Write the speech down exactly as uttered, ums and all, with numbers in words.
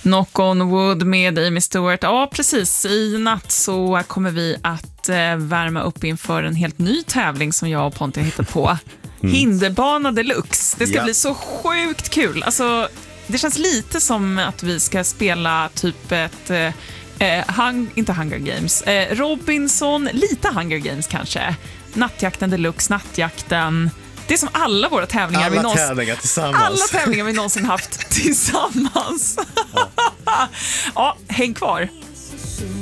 Knock on Wood med Amy Stewart. Ja, precis. I natt så kommer vi att eh, värma upp inför en helt ny tävling som jag och Ponti har hittat på. Mm. Hinderbana Deluxe. Det ska ja. bli så sjukt kul. Alltså, det känns lite som att vi ska spela typ ett... Eh, Eh, hung, inte Hunger Games. Eh, Robinson, lite Hunger Games kanske. Nattjakten Deluxe, Nattjakten. Det är som alla våra tävlingar alla vi någonsin, tävlingar tillsammans. Alla tävlingar vi någonsin haft tillsammans. Ja, ja, häng kvar.